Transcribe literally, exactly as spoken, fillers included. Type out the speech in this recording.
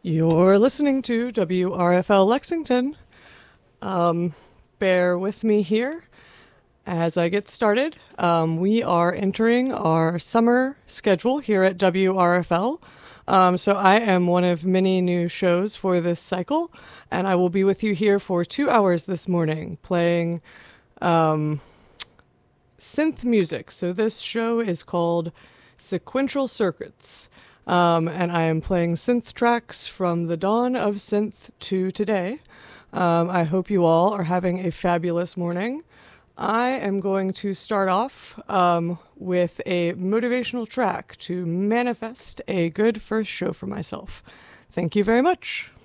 You're listening to W R F L Lexington. Um, bear with me here as I get started. Um, we are entering our summer schedule here at W R F L. Um, so I am one of many new shows for this cycle, and I will be with you here for two hours this morning playing um, synth music. So this show is called Sequential Circuits. Um, and I am playing synth tracks from the dawn of synth to today. Um, I hope you all are having a fabulous morning. I am going to start off um, with a motivational track to manifest a good first show for myself. Thank you very much.